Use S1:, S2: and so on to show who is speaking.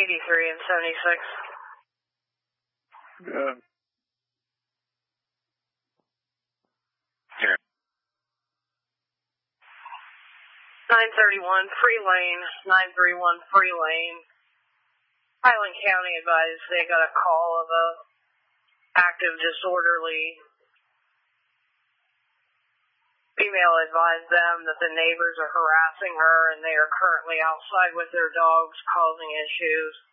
S1: 83 and 76.
S2: Good.
S3: Here.
S1: 931 Free Lane, 931 Free Lane. Highland County advised they got a call of a active disorderly. Female advised them that the neighbors are harassing her and they are currently outside with their dogs causing issues.